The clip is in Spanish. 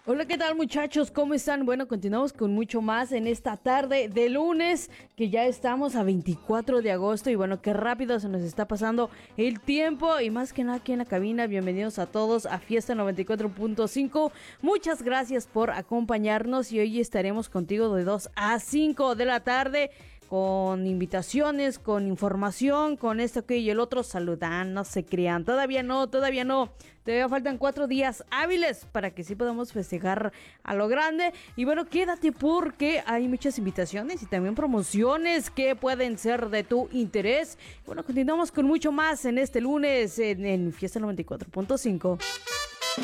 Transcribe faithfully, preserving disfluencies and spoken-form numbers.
Hola, ¿qué tal muchachos? ¿Cómo están? Bueno, continuamos con mucho más en esta tarde de lunes, que ya estamos a veinticuatro de agosto y bueno, qué rápido se nos está pasando el tiempo y más que nada aquí en la cabina. Bienvenidos a todos a Fiesta noventa y cuatro punto cinco. Muchas gracias por acompañarnos y hoy estaremos contigo de dos a cinco de la tarde con invitaciones, con información, con esto que y el otro. Saludan, no se crean, todavía no, todavía no, todavía faltan cuatro días hábiles para que sí podamos festejar a lo grande. Y bueno, quédate porque hay muchas invitaciones y también promociones que pueden ser de tu interés. Bueno, continuamos con mucho más en este lunes en, en Fiesta noventa y cuatro punto cinco.